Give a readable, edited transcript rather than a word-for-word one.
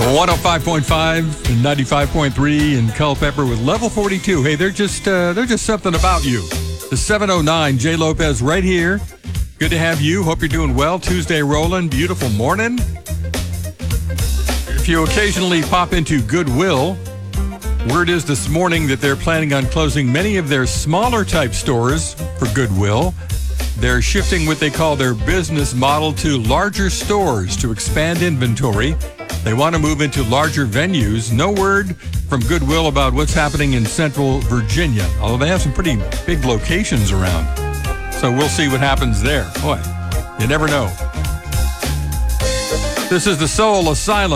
105.5 and 95.3 in Culpeper with level 42. Hey, they're just something about you. The 709, Jay Lopez right here. Good to have you. Hope you're doing well. Tuesday rolling. Beautiful morning. If you occasionally pop into Goodwill, word is this morning that they're planning on closing many of their smaller type stores for Goodwill. They're shifting what they call their business model to larger stores to expand inventory. They want to move into larger venues. No word from Goodwill about what's happening in Central Virginia, although they have some pretty big locations around. So we'll see what happens there. Boy, you never know. This is the Soul Asylum.